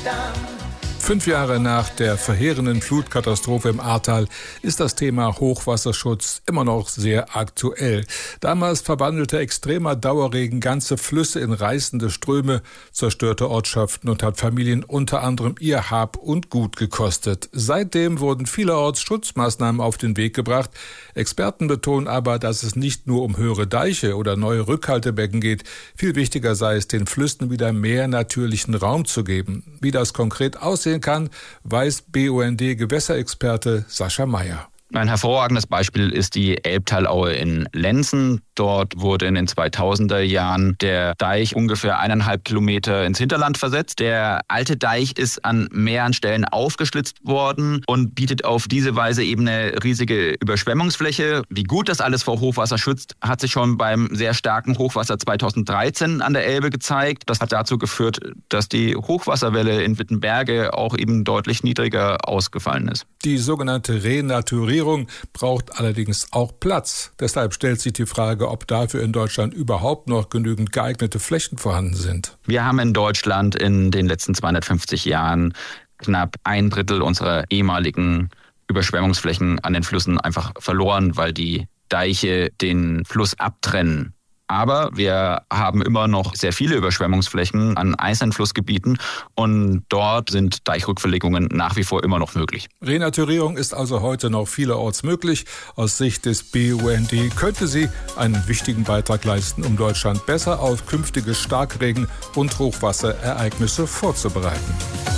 5 Jahre nach der verheerenden Flutkatastrophe im Ahrtal ist das Thema Hochwasserschutz immer noch sehr aktuell. Damals verwandelte extremer Dauerregen ganze Flüsse in reißende Ströme, zerstörte Ortschaften und hat Familien unter anderem ihr Hab und Gut gekostet. Seitdem wurden vielerorts Schutzmaßnahmen auf den Weg gebracht. Experten betonen aber, dass es nicht nur um höhere Deiche oder neue Rückhaltebecken geht. Viel wichtiger sei es, den Flüssen wieder mehr natürlichen Raum zu geben. Wie das konkret aussehen kann, weiß BUND-Gewässerexperte Sascha Meyer. Ein hervorragendes Beispiel ist die Elbtalaue in Lenzen. Dort wurde in den 2000er Jahren der Deich ungefähr 1,5 Kilometer ins Hinterland versetzt. Der alte Deich ist an mehreren Stellen aufgeschlitzt worden und bietet auf diese Weise eben eine riesige Überschwemmungsfläche. Wie gut das alles vor Hochwasser schützt, hat sich schon beim sehr starken Hochwasser 2013 an der Elbe gezeigt. Das hat dazu geführt, dass die Hochwasserwelle in Wittenberge auch eben deutlich niedriger ausgefallen ist. Die sogenannte Renaturierung braucht allerdings auch Platz. Deshalb stellt sich die Frage, ob dafür in Deutschland überhaupt noch genügend geeignete Flächen vorhanden sind. Wir haben in Deutschland in den letzten 250 Jahren knapp 1/3 unserer ehemaligen Überschwemmungsflächen an den Flüssen einfach verloren, weil die Deiche den Fluss abtrennen. Aber wir haben immer noch sehr viele Überschwemmungsflächen an einzelnen Flussgebieten und dort sind Deichrückverlegungen nach wie vor immer noch möglich. Renaturierung ist also heute noch vielerorts möglich. Aus Sicht des BUND könnte sie einen wichtigen Beitrag leisten, um Deutschland besser auf künftige Starkregen- und Hochwasserereignisse vorzubereiten.